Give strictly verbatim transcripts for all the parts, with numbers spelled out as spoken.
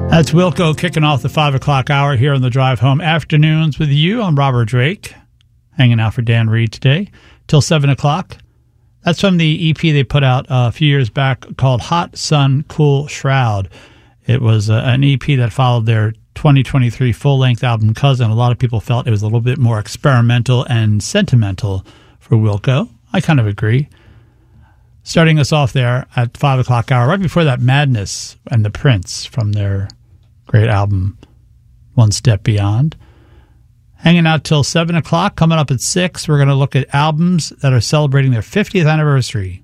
That's Wilco kicking off the five o'clock hour here on the Drive Home Afternoons with you. I'm Robert Drake, hanging out for Dan Reed today till seven o'clock. That's from the E P they put out a few years back called Hot Sun Cool Shroud. It was uh, an E P that followed their twenty twenty-three full-length album Cousin. A lot of people felt it was a little bit more experimental and sentimental for Wilco. I kind of agree. Starting us off there at five o'clock hour, right before that, Madness and the Prince from their great album, One Step Beyond. Hanging out till seven o'clock. Coming up at six, we're going to look at albums that are celebrating their fiftieth anniversary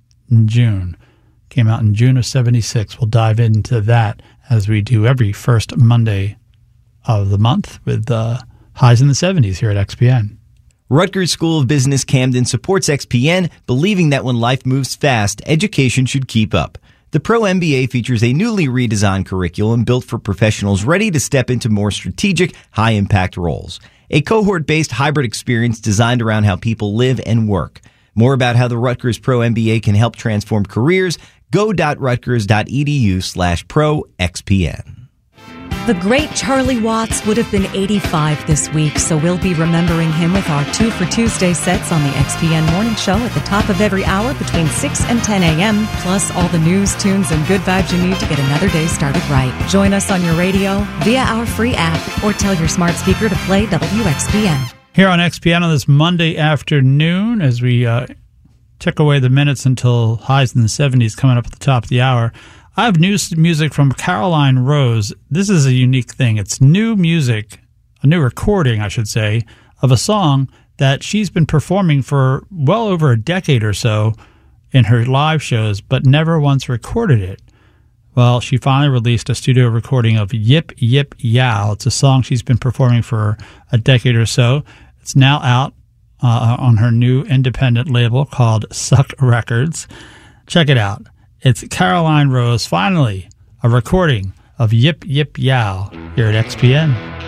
in June. Came out in June of seventy-six. We'll dive into that as we do every first Monday of the month with uh, Highs in the seventies here at X P N. Rutgers School of Business Camden supports X P N, believing that when life moves fast, education should keep up. The Pro M B A features a newly redesigned curriculum built for professionals ready to step into more strategic, high-impact roles. A cohort-based hybrid experience designed around how people live and work. More about how the Rutgers Pro M B A can help transform careers, go.rutgers.edu slash pro XPN. The great Charlie Watts would have been eighty-five this week, so we'll be remembering him with our Two for Tuesday sets on the X P N Morning Show at the top of every hour between six and ten a.m., plus all the news, tunes, and good vibes you need to get another day started right. Join us on your radio, via our free app, or tell your smart speaker to play W X P N. Here on X P N on this Monday afternoon, as we uh, tick away the minutes until Highs in the seventies coming up at the top of the hour, I have new music from Caroline Rose. This is a unique thing. It's new music, a new recording, I should say, of a song that she's been performing for well over a decade or so in her live shows, but never once recorded it. Well, she finally released a studio recording of Yip Yip Yow. It's a song she's been performing for a decade or so. It's now out uh, on her new independent label called Suck Records. Check it out. It's Caroline Rose, finally, a recording of Yip Yip Yow here at X P N.